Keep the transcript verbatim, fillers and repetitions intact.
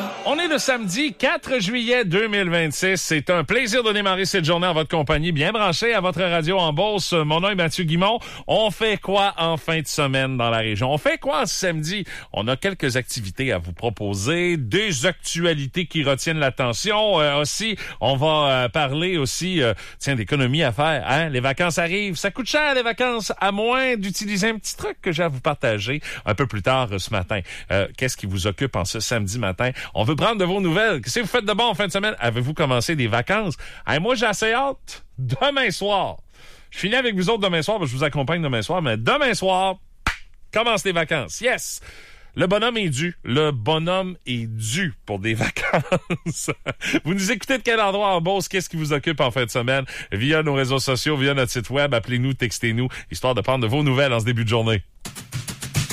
On est le samedi quatre juillet deux mille vingt-six. C'est un plaisir de démarrer cette journée en votre compagnie, bien branché à votre radio en Beauce. Mon nom est Mathieu Guimond. On fait quoi en fin de semaine dans la région? On fait quoi ce samedi? On a quelques activités à vous proposer, des actualités qui retiennent l'attention. Euh, aussi, on va euh, parler aussi, euh, tiens, d'économie à faire. Hein? Les vacances arrivent. Ça coûte cher, les vacances, à moins d'utiliser un petit truc que j'ai à vous partager un peu plus tard euh, ce matin. Euh, qu'est-ce qui vous occupe en ce samedi matin? On veut prendre de vos nouvelles. Qu'est-ce que vous faites de bon en fin de semaine? Avez-vous commencé des vacances? Hey, moi, j'ai assez hâte. Demain soir. Je finis avec vous autres demain soir, parce que je vous accompagne demain soir, mais demain soir, commence les vacances. Yes! Le bonhomme est dû. Le bonhomme est dû pour des vacances. Vous nous écoutez de quel endroit en Beauce? Qu'est-ce qui vous occupe en fin de semaine? Via nos réseaux sociaux, via notre site web. Appelez-nous, textez-nous, histoire de prendre de vos nouvelles en ce début de journée.